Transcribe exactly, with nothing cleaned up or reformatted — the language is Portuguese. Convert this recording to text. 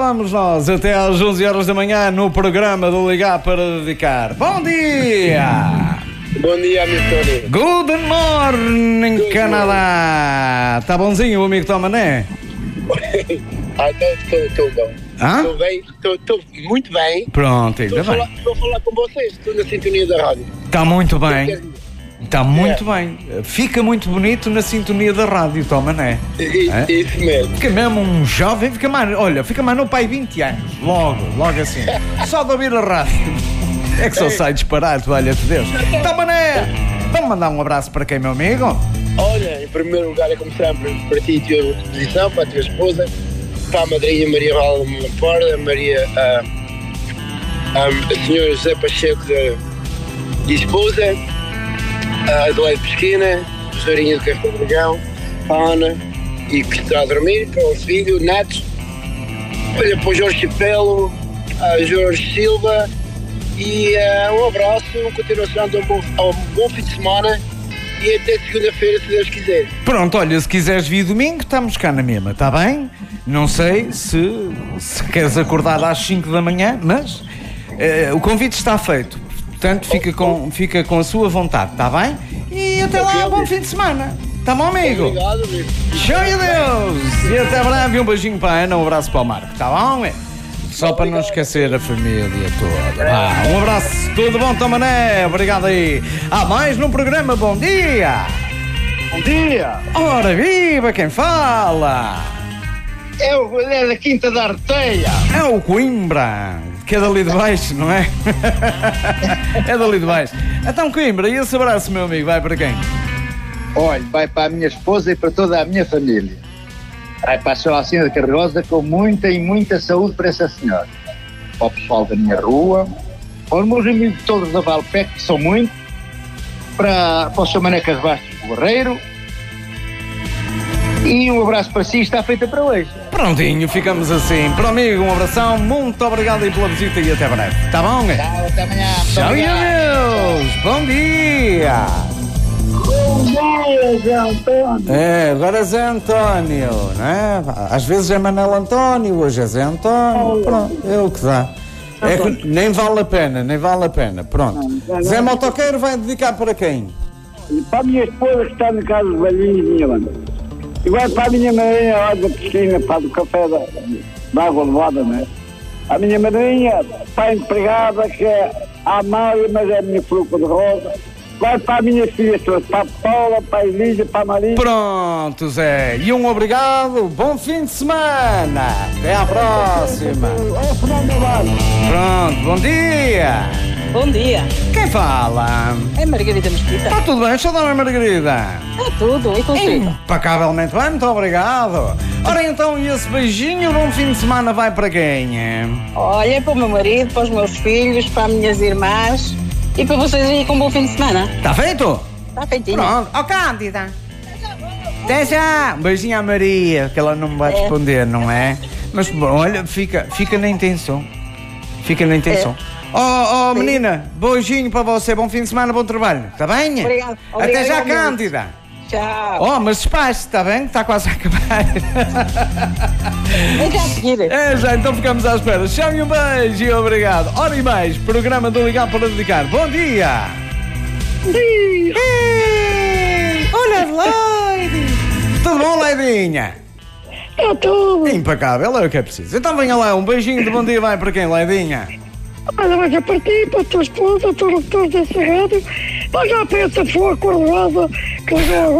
vamos nós até às onze horas da manhã no programa do Ligar para Dedicar. Bom dia! Bom dia, amigo Tony. Good morning, Good Canadá! Está bonzinho o amigo Tomané? Ah, estou bom. Estou bem, estou muito bem. Pronto, ainda bem. Estou a falar com vocês, estou na sintonia da rádio. Está muito bem. Está muito é. bem. Fica muito bonito na sintonia da rádio, Tomané. É? Isso mesmo. Fica mesmo um jovem, fica mais, olha, fica mais no pai vinte anos. Logo, logo assim. Só de ouvir a rádio. É que só sai disparado, valha-te Deus. Tomané, vamos mandar um abraço para quem, meu amigo? Olha, em primeiro lugar é como sempre para ti e a tua disposição, para a tua esposa, para a madrinha Maria Vala de Lamporda, a Maria, a, a, a senhora José Pacheco de, de esposa, a Adelaide Pesquina, a Jorinha do Castelo Dragão, a Ana, e que está a dormir, para o filho, netos, olha, para o Jorge Chapelo, a Jorge Silva, e uh, um abraço, continuação de um bom, um bom fim de semana e até segunda-feira, se Deus quiser. Pronto, olha, se quiseres vir domingo, estamos cá na mesma, está bem? Não sei se, se queres acordar às cinco da manhã, mas uh, o convite está feito. Portanto, fica com, fica com a sua vontade, está bem? E até lá, bom fim de semana. Tá bom, amigo? Obrigado, amigo. Show de Deus! E até breve, um beijinho para a Ana, um abraço para o Marco, tá bom? Só para não esquecer a família toda. Ah, um abraço, tudo bom, Tomané? Obrigado aí. Há mais no programa, bom dia! Bom dia! Ora, viva quem fala! É o Guilherme da Quinta da Arteia. É o Coimbra, que é dali de baixo, não é? É dali de baixo. Então, Coimbra, e esse abraço, meu amigo, vai para quem? Olha, vai para a minha esposa e para toda a minha família. Vai para a senhora Alcina Carregosa com muita e muita saúde para essa senhora. Para o pessoal da minha rua, para os meus amigos todos da Valpec, que são muitos, para, para o seu Manecas Bastos Guerreiro. E um abraço para si, está feita para hoje. Prontinho, ficamos assim. Para o amigo, um abração, muito obrigado aí pela visita e até breve. Tá bom? Tchau, até amanhã. Tchau e adeus. Bom dia. Bom dia, Zé António. É, agora é Zé António, né? Às vezes é Manel António, hoje é Zé António. Pronto, é o que dá. É que nem vale a pena, nem vale a pena. Pronto. Zé Motoqueiro vai dedicar para quem? Para a minha esposa que está na casa dos velhinhos, minha mãe. E vai para a minha madrinha lá da piscina, para do café da, da água levada, né? A minha madrinha, para a empregada, que é a Amália, mas é a minha fruta de rosa. Vai para a minha filha, para a Paula, para a Elisa, para a Maria. Pronto, Zé. E um obrigado. Bom fim de semana. Até à próxima. Pronto, bom dia. Bom dia. Quem fala? É Margarida Mesquita. Está tudo bem, só dona Margarida? Está tudo, e consigo? Impecavelmente bem, muito obrigado. Ora então, e esse beijinho, bom fim de semana vai para quem? Olha, para o meu marido, para os meus filhos, para as minhas irmãs e para vocês aí com um bom fim de semana. Está feito? Está feitinho. Pronto. Ó, oh, Cândida. Até já. Um beijinho à Maria, que ela não me vai É. responder, não é? Mas, bom, olha, fica, fica na intenção. Fica na intenção. É. Oh, oh menina, beijinho para você, bom fim de semana, bom trabalho, está bem? Obrigado. Até já, Obrigado, Cândida. Tchau. Oh, mas despache, está bem? Está quase a acabar. É já a seguir. É já, então ficamos à espera. Tchau e um beijo e obrigado. Ora e mais, programa do Ligar para Dedicar. Bom dia. Bom dia. Ei, olha, Leide. Tudo bom, Leidinha? Está tudo. Impecável, é o que é preciso. Então venha lá, um beijinho de bom dia vai para quem, Leidinha? Olha, vai a partir para a tua esposa, para todos dessa rádio. Vai já para essa flor cor-de-rosa que ligou